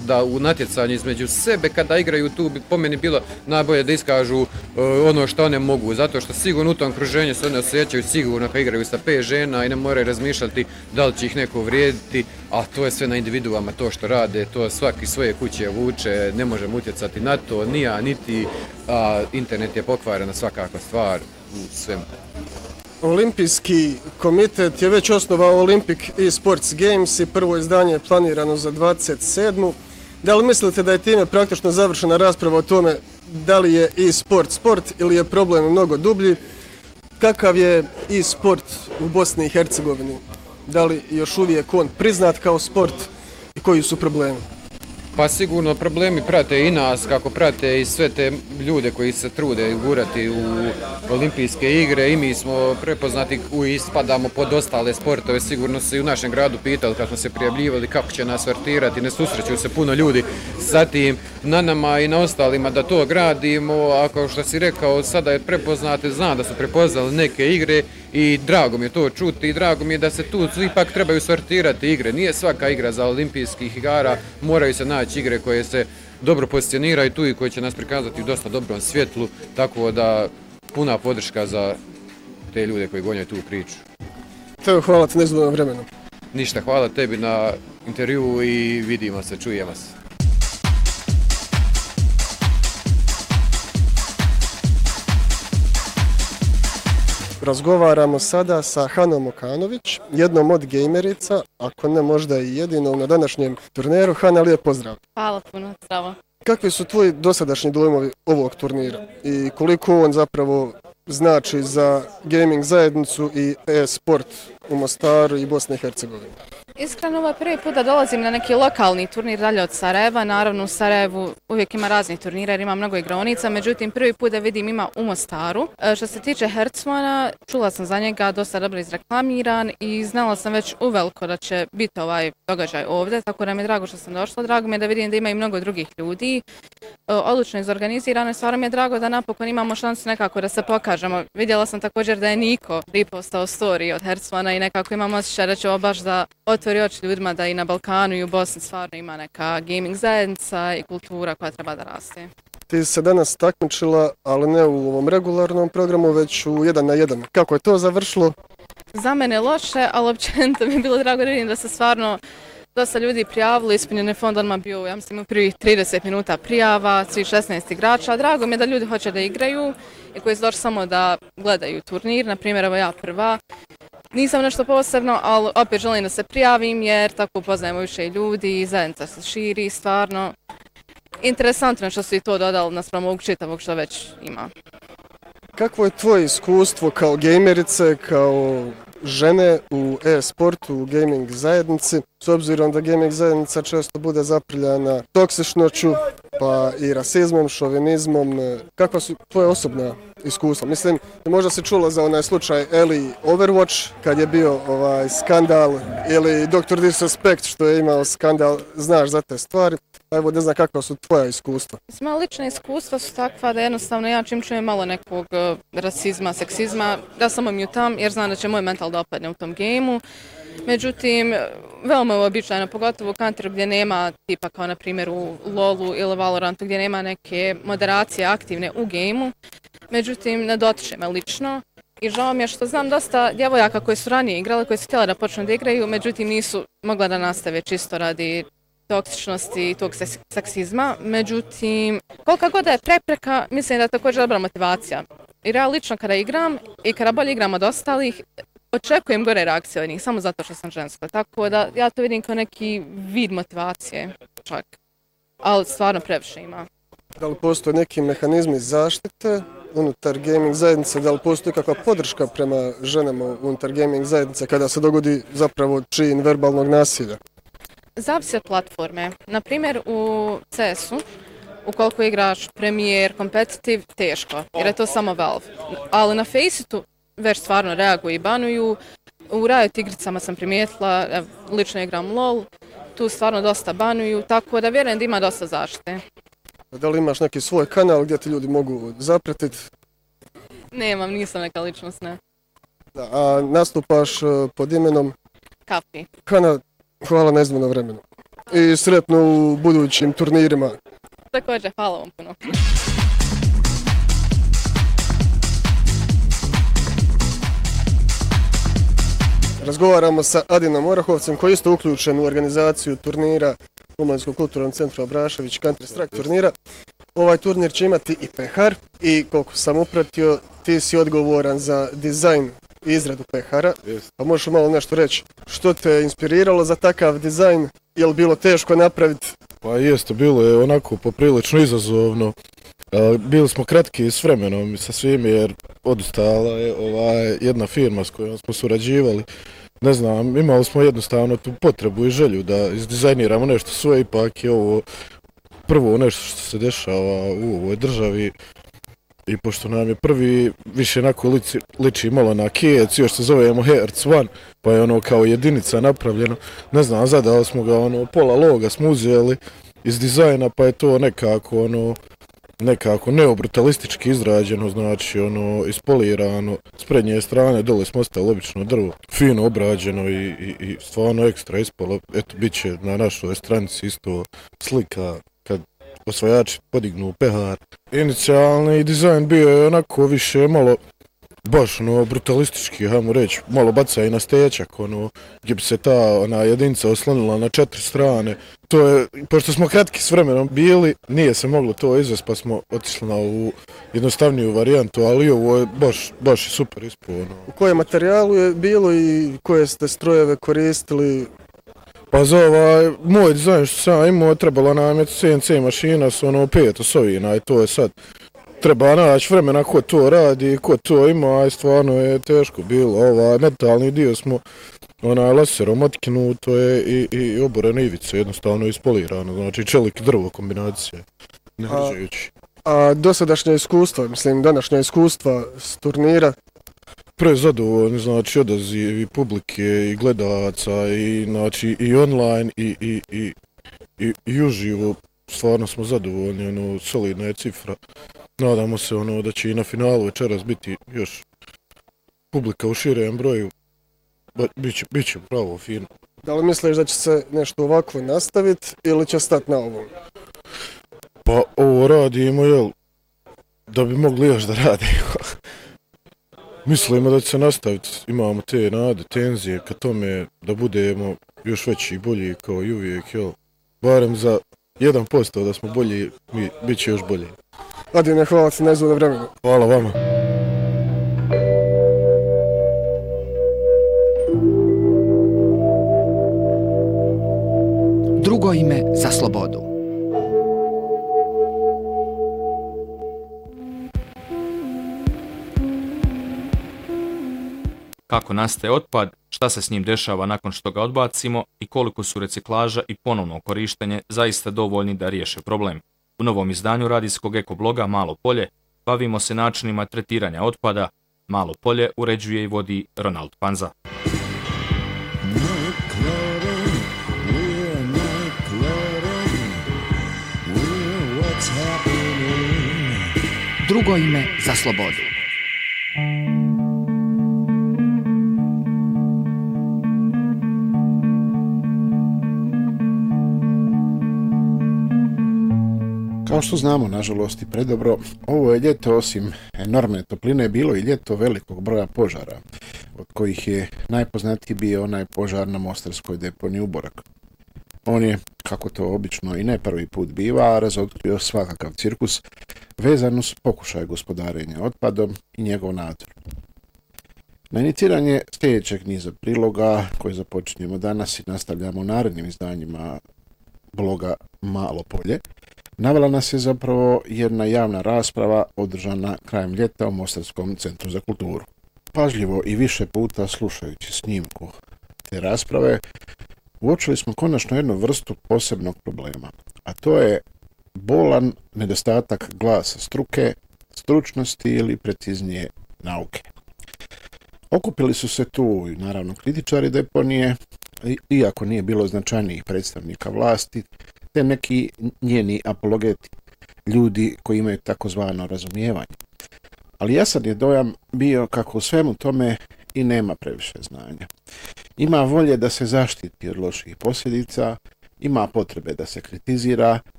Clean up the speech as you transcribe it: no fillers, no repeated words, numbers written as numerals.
da u natjecanju između sebe kada igraju tu bi po meni bilo najbolje da iskažu ono što one mogu, zato što sigurno u tom okruženju se one osjećaju sigurno kad igraju sa 5 žena i ne moraju razmišljati da li će ih neko uvrijediti, a to je sve na individuama to što rade, to svaki svoje kuće vuče, ne možemo utjecati na to, ni ja, niti, a internet je pokvarena svakakva stvar u svemu. Olimpijski komitet je već osnovao Olympic eSports Games i prvo izdanje je planirano za 27. Da li mislite da je time praktično završena rasprava o tome da li je e-sport sport ili je problem mnogo dublji? Kakav je e-sport u Bosni i Hercegovini? Da li još uvijek on priznat kao sport i koji su problemi? Pa sigurno problemi prate i nas, kako prate i sve te ljude koji se trude gurati u olimpijske igre i mi smo prepoznati i spadamo pod ostale sportove. Sigurno se i u našem gradu pitali kad smo se prijavljivali kako će nas sortirati, ne susreću se puno ljudi sa tim na nama i na ostalima da to gradimo, a kao što si rekao sada je prepoznate, znam da su prepoznali neke igre i drago mi je to čuti i drago mi je da se tu ipak trebaju sortirati igre. Nije svaka igra za olimpijskih igara, moraju se naći igre koje se dobro pozicioniraju tu i koje će nas prikazati u dosta dobrom svjetlu, tako da puna podrška za te ljude koji gonjaju tu priču. Teo, hvala ti nezgodnom vremenu. Ništa, hvala tebi na intervju i vidimo se, čujemo se. Razgovaramo sada sa Hanom Okanović, jednom od gejmerica, ako ne možda i jedinom na današnjem turniru. Hana, lijep pozdrav. Hvala puno, zdravo. Kakvi su tvoji dosadašnji dojmovi ovog turnira i koliko on zapravo znači za gaming zajednicu i e-sport u Mostaru i Bosni i Hercegovini? Iskreno, ovo je prvi put da dolazim na neki lokalni turnir dalje od Sarajeva. Naravno, u Sarajevu uvijek ima raznih turnira jer ima mnogo igraonica, međutim, prvi put da vidim ima u Mostaru. Što se tiče Hercmana, čula sam za njega, dosta dobro izreklamiran i znala sam već uveliko da će biti ovaj događaj ovdje, tako da mi je drago što sam došla. Drago mi je da vidim da ima i mnogo drugih ljudi. Odlično izorganizirano i stvarno mi je drago da napokon imamo šansu nekako da se pokažemo. Vidjela sam također da je Niko repostao story od Hercmana i nekako imam osjećaj da će ovo baš da otvori oči ljudima da i na Balkanu i u Bosni stvarno ima neka gaming zajednica i kultura koja treba da raste. Ti se danas takmičila, ali ne u ovom regularnom programu, već u 1 na 1. Kako je to završilo? Za mene loše, ali općenito mi je bilo drago da vidim da se stvarno dosta ljudi prijavili, ispunjen je fond odmah bio, ja mislim, u prvih 30 minuta prijava, svih 16 igrača. Drago mi je da ljudi hoće da igraju i koji su došli samo da gledaju turnir, na primjer evo ja prva. Nisam nešto posebno, ali opet želim da se prijavim jer tako upoznajemo više ljudi i zajednica se širi, stvarno. Interesantno što su i to dodali naspram ovog čitavog što već ima. Kakvo je tvoje iskustvo kao gejmerice, kao žene u e-sportu, u gaming zajednici, s obzirom da gaming zajednica često bude zaprljana toksičnoću, pa i rasizmom, šovinizmom? Kakva su tvoje osobna iskustva? Mislim, možda si čula za onaj slučaj Ellie Overwatch, kad je bio skandal, ili Dr. Disrespect što je imao skandal, znaš za te stvari. Evo, ne znam kakva su tvoja iskustva. Moja lična iskustva su takva da jednostavno ja čim čujem malo nekog rasizma, seksizma, da samo mutam jer znam da će moj mental da opadne u tom gejmu. Međutim, veoma je uobičajeno, pogotovo u Counteru gdje nema, tipa kao na primjer u LoLu ili Valorantu gdje nema neke moderacije aktivne u gejmu. Međutim, ne dotiče me lično. I žao mi je što znam dosta djevojaka koje su ranije igrale, koje su htjela da počnu da igraju, međutim nisu mogla da nastave čisto radi toksičnosti i tog seksizma. Međutim, kolika god je prepreka, mislim da je također dobra motivacija. Jer ja lično kada igram i kada bolje igram od ostalih, očekujem gore reakcije od njih, samo zato što sam ženska. Tako da ja to vidim kao neki vid motivacije čak. Ali stvarno previše ima. Da li postoje neki mehanizmi zaštite unutar gaming zajednice, da li postoji kakva podrška prema ženama unutar gaming zajednice kada se dogodi zapravo čin verbalnog nasilja? Zavisi od platforme. Naprimjer u CS-u, ukoliko igraš Premier, Competitive, teško, jer je to samo Valve. Ali na Faceitu već stvarno reaguju i banuju. U Riot igricama sam primijetila, lično igram LoL, tu stvarno dosta banuju, tako da vjerujem da ima dosta zaštite. Da li imaš neki svoj kanal gdje ti ljudi mogu zapratiti? Nemam, nisam neka ličnost, ne. Da, a nastupaš pod imenom? Kapi. Hana, hvala na izmjeno vremenu. i sretno u budućim turnirima. Također, hvala vam puno. Razgovaramo sa Adinom Orahovcem koji je isto uključen u organizaciju turnira u Omladinskom kulturnom centru Abrašević Country Strike turnira. Ovaj turnir će imati i pehar i koliko sam upratio, ti si odgovoran za dizajn i izradu pehara. Pa možeš malo nešto reći, što te je inspiriralo za takav dizajn, je li bilo teško napraviti? Pa jeste, bilo je onako poprilično izazovno. Bili smo kratki s vremenom i sa svim jer odustala je jedna firma s kojom smo surađivali. Ne znam, imali smo jednostavno tu potrebu i želju da izdizajniramo nešto svoje, ipak je ovo prvo nešto što se dešava u ovoj državi. I pošto nam je prvi više onako liči malo na Kijec, još se zovemo Hertz One, pa je ono kao jedinica napravljeno. Ne znam, zadali smo ga pola loga smo uzeli iz dizajna, pa je to nekako neobrutalistički izrađeno, znači ispolirano, s prednje strane dole smo ostavili obično drvo, fino obrađeno i stvarno ekstra ispalo. Eto, bit će na našoj stranici isto slika kad osvajači podignu pehar. Inicijalni dizajn bio je onako više malo baš brutalistički, hajmo reći, malo baca i na stečak, gdje bi se ta jedinica oslonila na 4 strane. To je, pošto smo kratki s vremenom bili, nije se moglo to izvesti, pa smo otišli na ovu jednostavniju varijantu, ali ovo je baš super ispao. U kojem materijalu je bilo i koje ste strojeve koristili? Pa za moj dizajn što sam imao, trebalo nam je CNC mašina s 5 osovina i to je sad. Treba naći vremena ko to radi, ko to ima, i stvarno je teško bilo. Metalni dio smo laserom otkinuto je i oboreno ivice, jednostavno ispolirano, znači čelik drvo kombinacije, ne hrđajući. A dosadašnje iskustva, današnja iskustva s turnira? Prezadovoljni, znači odaziv i publike i gledalaca i znači i online i uživo, stvarno smo zadovoljni, solidna je cifra. Nadamo se da će i na finalu večeras biti još publika u širem broju, bit će pravo fino. Da li misliš da će se nešto ovako nastaviti ili će stati na ovom? Pa ovo radimo, da bi mogli još da radimo. Mislimo da će se nastaviti, imamo te nade, tenzije ka tome da budemo još veći i bolji kao i uvijek, barem za 1% da smo bolji, bit će još bolji. Adine, hvala ti na izvodno vremenu. Hvala vama. Drugo ime za slobodu. Kako nastaje otpad, šta se s njim dešava nakon što ga odbacimo i koliko su reciklaža i ponovno korištenje zaista dovoljni da riješe problem. U novom izdanju radijskog ekobloga Malo polje bavimo se načinima tretiranja otpada. Malo polje uređuje i vodi Ronald Panza. Drugo ime za slobodu. Kao što znamo, nažalost i predobro, ovo je ljeto osim enormne topline bilo i ljeto velikog broja požara, od kojih je najpoznatiji bio onaj požar na Mostarskoj deponiji Uborak. On je, kako to obično i ne prvi put biva, razotkrio svakakav cirkus vezan uz pokušaj gospodarenja otpadom i njegov nadzor. Na iniciranje sljedećeg niza priloga, koje započinjemo danas i nastavljamo u narednim izdanjima bloga Malo polje, navela nas je zapravo jedna javna rasprava održana krajem ljeta u Mostarskom centru za kulturu. Pažljivo i više puta slušajući snimku te rasprave, uočili smo konačno jednu vrstu posebnog problema, a to je bolan nedostatak glasa struke, stručnosti ili preciznije nauke. Okupili su se tu i naravno kritičari deponije, iako nije bilo značajnijih predstavnika vlasti, te neki njeni apologeti, ljudi koji imaju takozvano razumijevanje. Ali jasan je dojam bio kako u svemu tome i nema previše znanja. Ima volje da se zaštiti od loših posljedica, ima potrebe da se kritizira,